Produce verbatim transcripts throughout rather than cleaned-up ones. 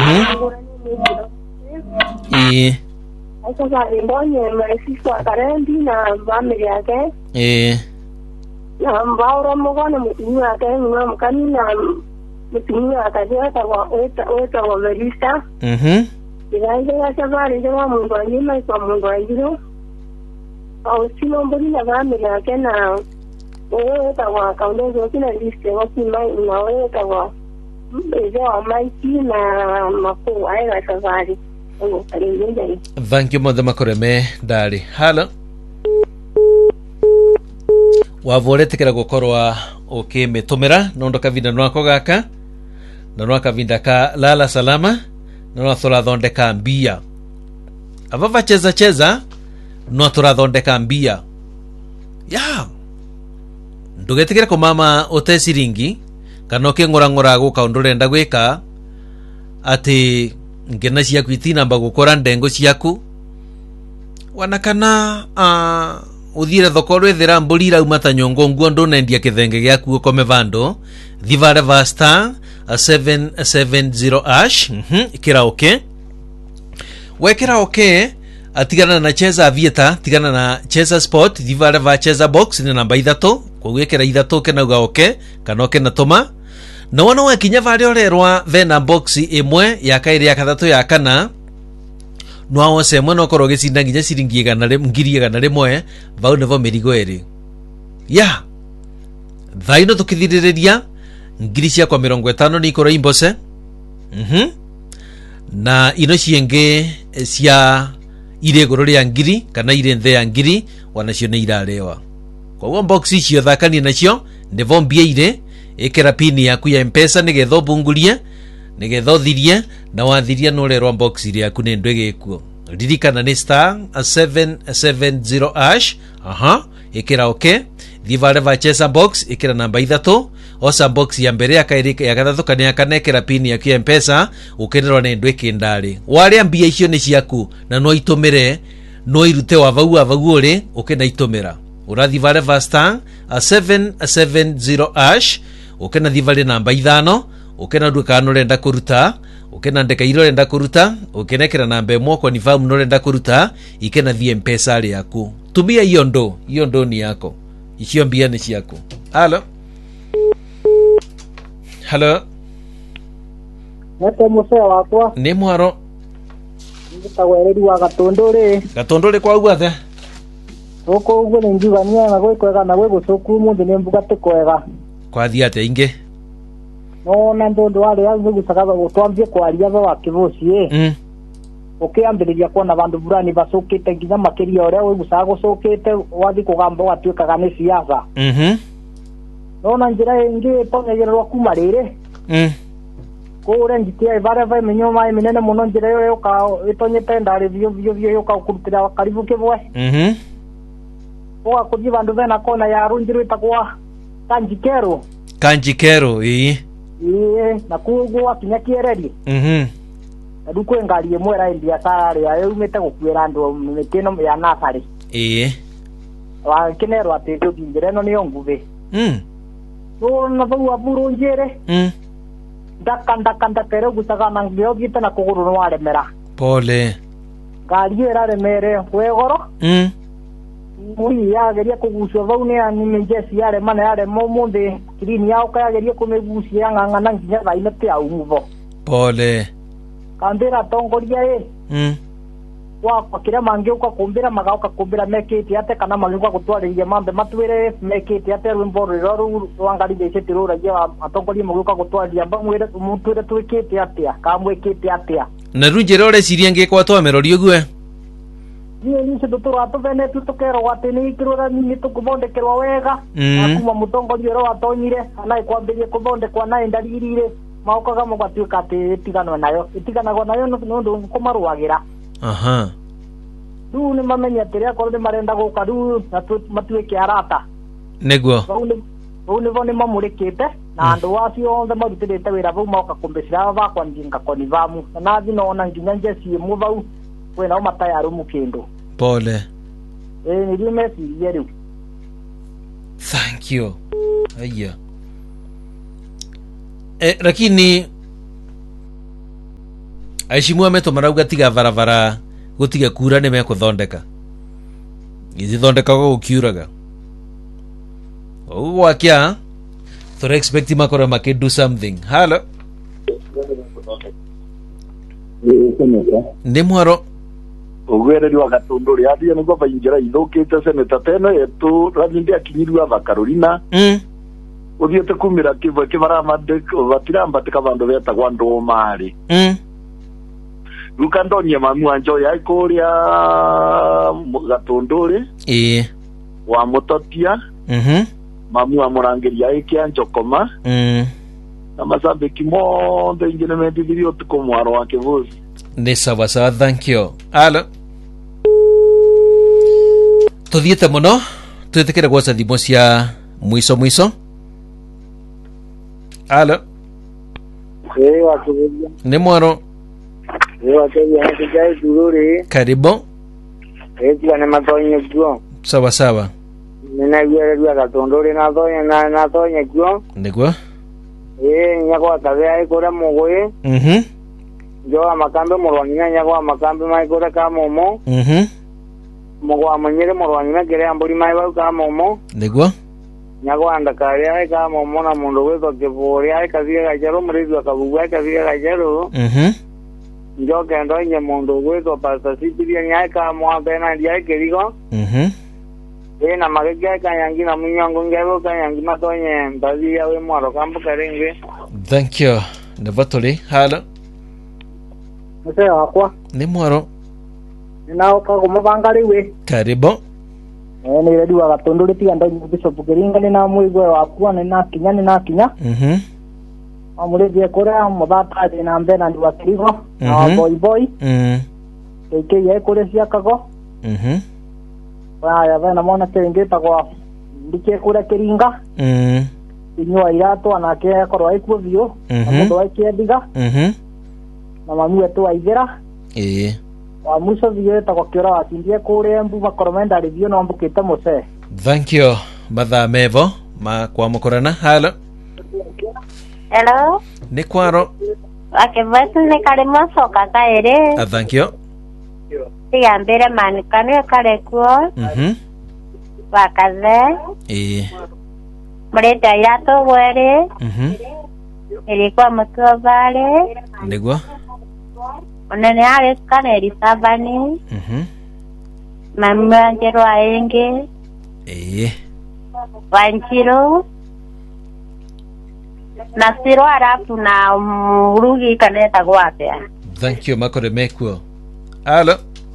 Mhm. Eh. Sasa mbonye maisha kwa karendi na family yake. Eh. Na mbao mugone mutini yake na mkani na mutini yake kwa eta eta kwa verista. Mhm. Ilaje ya safari ndio mungu anyima kwa mungu ajiro. Au sino mboni na family yake na wewe kwa kaunti zote na list ya mai na wewe kwa ndio maiki na makuu haya safari. Oh, alingeni. Thank you mother makoreme ndari. Hello. Wavoretekera gukorwa ukimetumira nondo kavinda nwako gaka na nwa kavinda ka lala salama na nwa turathondeka mbia avava cheza cheza nwa turathondeka mbia ya ndugetikire ko mama utesiringi kana ukingora ngora guka undurenda gwika ati ngena ciaku itinamba gukora ndengo ciaku wanakana uh, uthire thoko rwethira mburi iraumata nyongo nguo ndunendia kithenge giaku ukome vando thivare vasta seven seven zero ash mhm kira okay wekera okay atigana na cheza avieta tigana na cheza sport thivare va cheza box ni namba ithato kugwekera ithato kenauga okay kana okay na toma no wana wakinya vare orerwa vena box imwe ya kairi ya kathatu ya kana no wose mwe no koro gicinda nginya ciringi igana rimwe ngiri igana rimwe vau nevo mirigo eri ya thaino tukithiriria ngiri cia kwa mirongo itano ni koro imbose mhm na ino cienge cia ire goro ria ngiri kana ire nthe ya ngiri wanacio ni irarewa kwa box icio thakani nacio nevo mbia ire ikera pini yaku ya mpesa nigetho bungurie nigetho thirie na wathiria no lerwa box ire yaku ni ndwege kuo ririkana ni star seven seven zero ash aha ikera okay thivare va chesa box ikera namba ithato osa box ya mbere ya kairika ya gathathu kana ya kanekera pini yaku ya mpesa ukenderwa ni ndweke ndari wale mbia icio ni ciaku na no itumire no irute wa vau wa vau uri ukena itumira urathivare va star seven seven zero ash ukena thivare namba ithano ukena nduka no renda kuruta ukena ndeka iro renda kuruta ukenekera namba imwe kwa ni famu no renda kuruta ikena thie mpesa ari yaku tumia hiyo ndo hiyo ndo ni yako icio mbia ni ciaku. Halo halo nete musea wakwa ni mwaro ngitagwereri wa gatondore gatondore kwa ugwathe uko ugo ni njugania na gwikwega na gwigucuku mundu ni mbuga tikwega kwa thiate inge no na ndondo wale yazo gusakaza gutwambie kwaria ba wakivucie mm ukiambiriria kuona bandu burani basukite nginya makiria uria we gusaga gucukite wathi kugamba watuikaga ni siasa mhm no na njira ingi ponyegerwa kuma riri mm kure ngitia bare vai minyoma minene muno njira yo yoka itonyete ndari vyo vyo vyo yoka kurutira karibu kibwe mhm kwa kuji bandu bena kona ya runjiru itakwa kanjikero kanjikero ii Iye na kugu akinya kiereri mhm nduko ngari imwe ra india sare ayo umete gukwira andu mitino ya nasari ii wa kinero atejo ngire no niyo nguve mm no na bau aburu njere mm ndaka ndaka ndakere gusaga na ngio gite na kuguru no aremera pole ngari era remere wegoro mm muri yageria kuguswa bau ne ani menjesi yare mana yare momunde kirini yao kayageria kumegusia nganga nginya baina te au muvo pole kambira tongoria e mm wa pakira mangi uka kumbira magauka kumbira meketi ate kana magauka gutwariria mambe matwire meketi ate rwimbo ruru rwangari jeche tirura je atongoria magauka gutwariria bamwire mutwire twikete atia kamwekete atia na runjere ore ciria ngikwa twamerorio gwe niyo ni ndo turu atuvene tutukero watini ikirura ni tukubondekerwa wega akuma mutongoria ro atonyire ana ikwambirie kubondekwa na ndarire maukaga mugatuika ati tigano nayo itiganago nayo no ndo kumaruagira aha du ni mamenya tiria korode marenda guka du matuike arata neguo bau ni vone mamurikite na andu wacio onthe marutirite wira bau mauka kumbicira bakwa njinga koni vamu na thino ona nginya njeci mu bau wena o matayaru mukindu pole eh ni dime siyeru thank you aya eh lakini aicimu ameto marauga tiga barabara gutiga kura ni mekuthondeka izithondeka go gukiuraga ugu wakia tore expect makora make do something. Hello ni mwaro ugwereri wa Gatunduri athie niguo baingira ithukite seneta teno yetu Ravindi akinyirwa va Carolina mm uthiete kumira kivwe kivaramandika batirambatika bandu betagwa ndumari mm rukandonie mamu anjo ya ikuria Gatunduri eh wa mutotia mhm mamu amurangiria ikia njokoma mm na masabiki mondo ingine medithirio tuko mwaro wa kivuzi ni sawa sawa. Thank you. Hello tuthiete muno twetekere gwaca thimo cia mwiso mwiso. Hello Eh, wakibuja. ni mwaro Eh, wakibuja kijai dururi. karibu. Eh, tia ne matonye kyo. Sawa sawa Nina yere ya Gatunduri na tonye na na tonye kyo. niguo Eh, nyako tabea ikora mugoye. mhm Jo amakambe mulwanya nyako amakambe mai kora ka momo. mhm Mugo amanyere mulwanya kere amburi mai ba ka momo. niguo Nyako andakari ai ka momo na mundu wezo kiburi ai kaziga gajero murizi akabuga kaziga gajero. mhm Jo kendo nye mundu wezo pasta sipiria nyai ka mo bena dia kerigo. mhm Eh na magege kanyangi na munyongo ngero kanyangi matonye mbazi yawe mwaro kampo karenge. thank you nevatuli. Hello Mse wakwa ni mwaro ninao ka kumabangari we. karibu. Eh ni ready wa Gatunduri tia ndo Bishop Kiringa ni na muigwe wakwa ni na kinya ni na kinya. mhm Amulevye kora mudata de na mbena ndi wa kirigo na Mhm. boy boy. mhm Eke ye kore sia kago. mhm Wa ya bana mona kenge takwa ndike kura Kiringa. mhm Inywa irato anake korwa ikuo bio. Mhm. Amundo wake diga mhm na mamu etu aigera. eh Wa muso bio takwa kira atindie kure mbu makoromenda review no mbukite muse. thank you mathaa mevo ma kwamukorana. Hello Hello. ni kwaro. Akivetu ni kalimo soka kaere. Ah, thank you. Tiga mbere manikano kare kuo. mhm Wakaze. eh Mureta irato gwere. mhm Ilikuwa mtuwa vale. niguo Onene ale skane elisabani. mhm Mami wanjero aenge. eh Wanjiro. Na siro arafu na urugi kaneta gwapea. thank you makore mekuo. Hello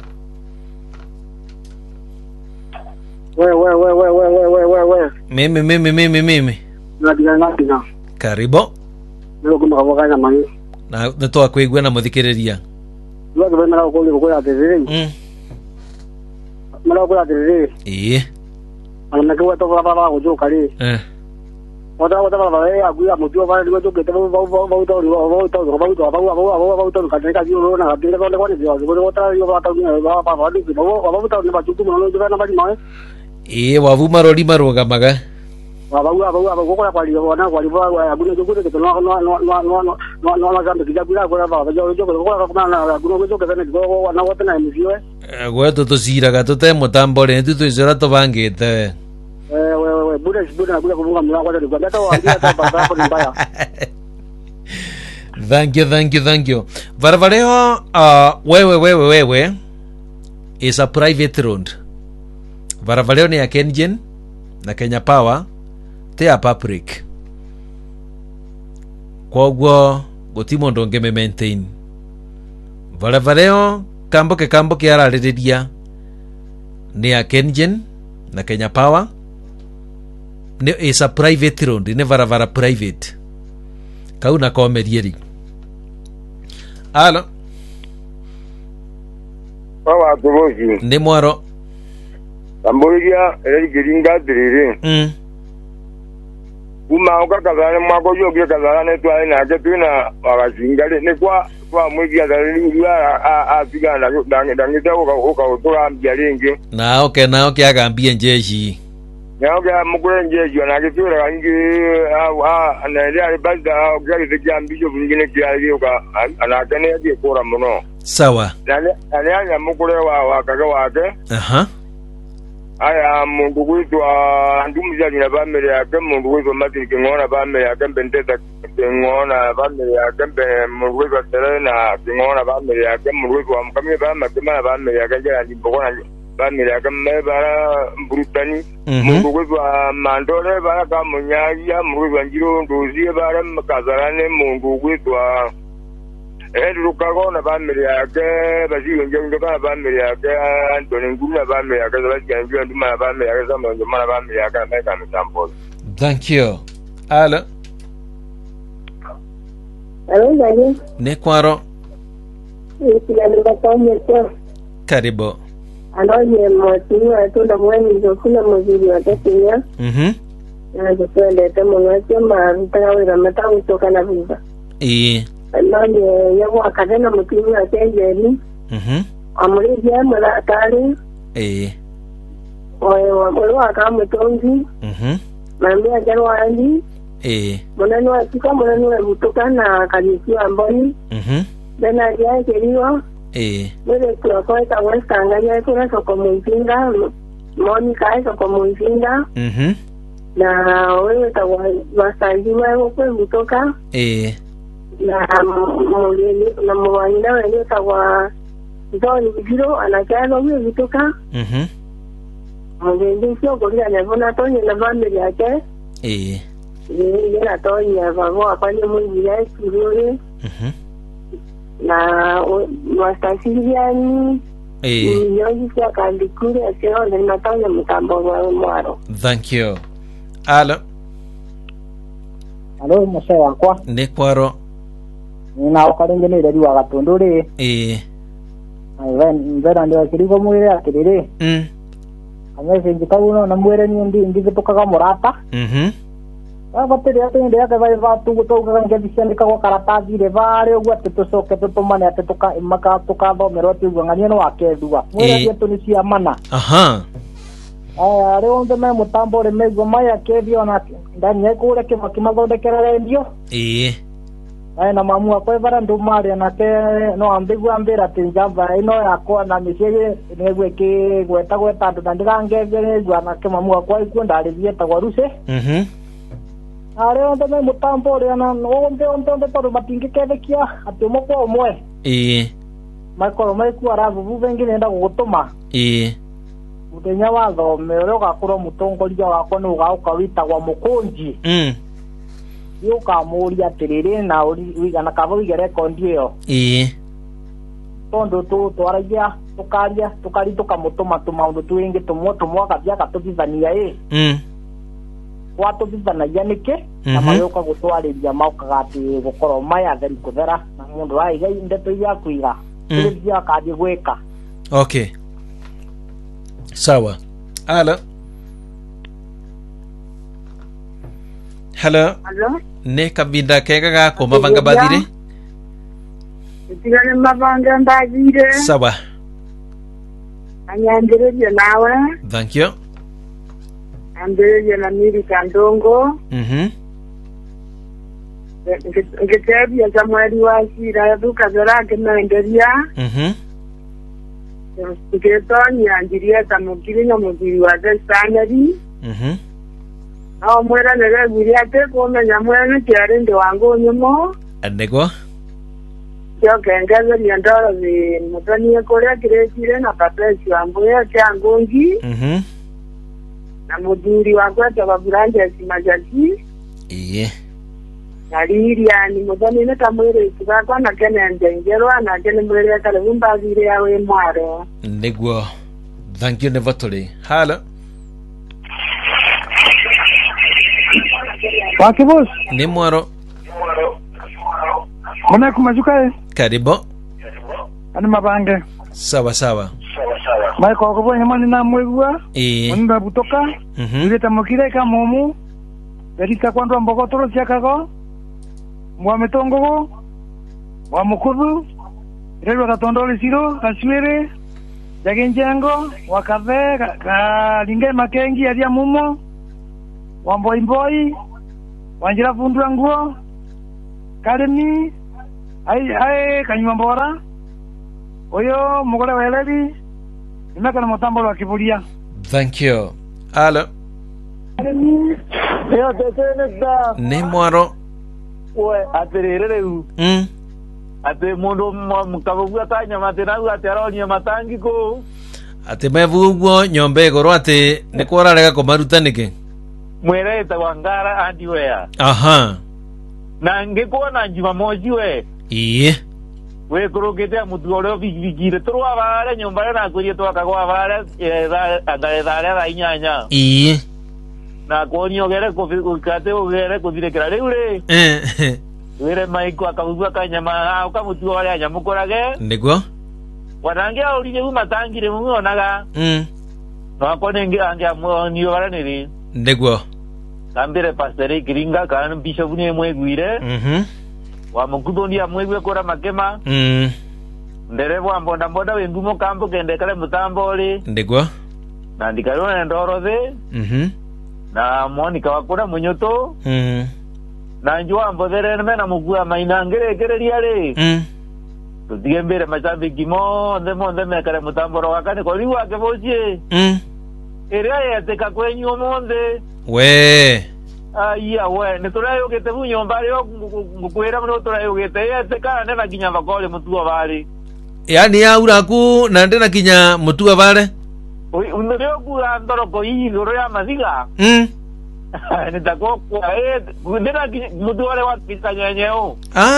We we we we we we we we we. mimi mimi mimi mimi Na diga na diga. karibu Ndio kuma kwa kana mani. na nitwa kwigua na muthikiriria. Ndio kwa mara kwa kwa kwa tezeri. mm Mara kwa tezeri. eh Ana kwa to kwa baba ujo kali. eh Wada wada baba eh aguya mutio bale ndio to kete ba ba ba ba to ba to ba to ba ba ba ba to ka ka dio na tele ko le ko dio ko wata yo ba to ni ba ba ba ni ba ba to ni ba tu mo lo na ba ni ma. eh wavu marori marugamaga. Ba ba ba ba ko ko kwa dio na kwa dio ba aguya jo ko ke no no no no no no no no na zambe kija kula ko ba ba jo jo ko ko ko na aguya jo ke ne ko na wata na mzio eh. gwe tutuciraga tute mutambo ri tu twicura tubangite. Eh we we bude bude na kula kufunga mlango kwa ndio ndio to ndio to ba ba ko ni mbaya. Thank you, thank you, thank you. Varavareo, uh, wewe, wewe, wewe, is a private road. Varavareo ni ya Kengen na Kenya Power, te ya public. Kwa uguo, gutimo ndonge me maintain. Varavareo, kambo ke kambo ke araririria ni ya Kengen na Kenya Power. Ni is a private road, ni varavara private. Kauna komerieri. Alo. Bawa kubozi. Ni mwaro. Amboria eri giringa dirire. Mm. Uma oka kazana mwako yoge kazana ne twa na ke tuna wakazingale ne kwa kwa mwigi ya dalili ya a a tigana dangi dangi dawo ka oka otoa mbialingi. Na okay na okay agambie njeshi. Nyaga mukwenje jona kitura kangi ah na ile bada gari de jambi jo vingine kiali ka anakane ya kura muno. Sawa. Nale nale ya mukure wa wakaga wake. Aha. Aya mungu wetu andumza ni bamere yake mungu wetu mati kingona bamere yake bendeta kingona bamere yake mungu wetu terena kingona bamere yake mungu wetu amkamye bamere kama bamere yake ya ndibona bamere yake mebara brutani mungu wetu mandore bara kama nyaya mungu wetu njiro ndozi bara mkazarane mungu wetu Endo kagona bamere yake basiyo nje kana bamere yake Anthony Nguna bamere yake basiyo nje nduma bamere yake sama nduma bamere yake ameka mtambo. Thank you. Ala. Hello, Dani. Ne kwaro. Nikila nimbatamye kwa. Karibu. Anaye mwatimu atunda mwenye zokuna muzuri wa Kenya. Mhm. Na zokende temo ngache marutawe na matawi toka na visa. Eh. Nani yawo akadena mutimu ya Kenya. Mhm. Amuri ya mala kali. Eh. Oye wa molo akamutongi. Mhm. Mambia jaro andi. Eh. Monano atika monano mutoka na kanisi amboni. Mhm. Bena ya keriwa. Eh. Mire kwa kwa tawasta ngaya kuna soko mwinga. Moni kai soko mwinga. Mhm. Na wewe tawa wasanjiwa huko mutoka. Eh. Na mulele na mwana wewe tawa zoni biro anakana wewe mutoka. Mhm. Mulele sio golia na bona tonye na bambe yake. Eh. Yeye yana tonye babo apanye mwingi ya kirore. Mhm. Na wasasiriani. Eh. Yoji kwa kandikure asio na matanya mtambo wa mwaro. Thank you. Ala. Hello, mse wakwa. Ne kwaro. Nina ukarengene redi wa gatunduri. Eh. Aivan ndera ndio kiriko mwire akirire. Mm. Amese njikabuno na mwire ni ndi ndi tukaga murata. Mhm. Abatere ate ndia ka vai va tu to ka nge bisandika kwa karatathi re vare ugwa tutosoke tutomane ate tuka imaka tukabo meroti ugwa ngani no akedua. Mwire Eh. yetu ni cia mana. Aha. Aya leo ndeme mutambo re mego maya kedio na ndani yako ule kima kimathondekera ndio. Eh. Ai na mamu akwa bara ndumari na ke no ambigu ambira tinjamba ino yakwa na micege negwe ke gweta gweta andu na ndigangenge gwa na ke mamu akwa iku ndari bieta gwaruse. Mhm. Are onde me mutambo re na onde onde onde toru batingi kedekia ati moko omwe. Eh. Makoro mai ku arabu bubengi nenda gutuma. Eh. Mutenya wa thome ore gakoro mutongoria wakwa no gauka wita gwa mukunji. Mm. Yuka muri atirire na uri na kabo igere kondi yo. Eh. Tondo tu twaragia tukaria tukari tukamutuma tumaundu twingi tumwe tumwe kabya katubithania eh. Mm. Kwatu bithanagia niki na mayoka gutwariria mauka gati gukoro maya theri kuthera na mundu aiga ndeto ya kuiga tulia kaje gweka. Okay. Sawa. Ala. Hello. Hello. Ne kabinda kega gako mabanga badire? Tigane mabanga badire. Sawa. Anyandireje nawe. Thank you. Andereje na miri kandongo. Mhm. Ngetebi ya Samueli wa Shira duka zorake naendelea. Mhm. Ngetoni andiria tamukiri na mugiri wa Sanari. Mhm. Aho mwera nere guri ate kome nyamwene cyare ndi wangu nyumo. Anego. Yo kengaza liandara vi mutani korea kirekire na papesi ambuya cyangongi. Mhm. Na muduri wakwata baburanja simajaki. Iye. Naliria ni mutani ne tamwere kibakwa na kenende ngerwa na kene mwere kale bumbazire yawe mwaro. Nego. Thank you nevatole. Hala. Wakibus Ni mwaro. mwana kumajuka eh. Karibu. Ani mabange. Sawa sawa. Mai ko ko bonya mani na mwegwa. Eh. Munda butoka. Mhm. Ile tamukire ka momu. Berika kwando mbogotoro cyakago. Mwa metongo. Wa mukubu. Rero katondole siro kaswere. Yagenjango wakave ka linge makengi adia mumo. Wamboi Mboi, Wanjira Fundu Nguo, Karemi, ai ai Kanyuma Mbora. Oyo mugore weledi. Nimeka na mutambo wa kibulia. Thank you. Alo. Yo tete da. Ne mwaro. We aterere u. Mm. Ate mundu mkabuga tanya matena u atero nya matangi ko. Ate mevugo nyombe goro ate ne kwararega ko marutanike. Mwere ta wangara andi wea. Aha. Na ngekuona njuma moji we. Iye. We kurugite mutu ore bigire turu abare nyumba na kurie to akagwa abare anda dare da inyanya. Iye. Na konyo gere ko kate ogere ko dire kra reure. Eh. Were maiko akabugwa kanyama ukamutu ore anyamukorage. Ndego. Wanangia urije umatangire muonaga. Mm. No akonenge ange amoni ore niri. Ndego. Kambere pastere kiringa kan bishop ni mwegwire. Mhm. Wa mukudondi amwegwe kora makema. Mm. Nderevo ambonda mbonda wendumo kampo kende kale mutambo oli. Ndego. Na ndikarona ndorothe. Mhm. Na Monica wakora munyoto. Mhm. Na njua mbodere na mugua mainangere kereria le. Mm. Tutigembere machabi kimo ndemo ndeme kale mutambo ro wakane ko liwa ke boje. Mm. Ere ayete ka kwenyu monde. We. Aya we niturayo gete bunyomba leo ngukwera muno turayo gete yete kana nena kinyamba kole mutuwa bali. Yani ya uraku na ndena kinya mutuwa bale. Oi unero ku andoro ko yi loro ya madiga. Mm. Nitako kwa eh ndena mutuwa le wa kitanyanyeo. Ah.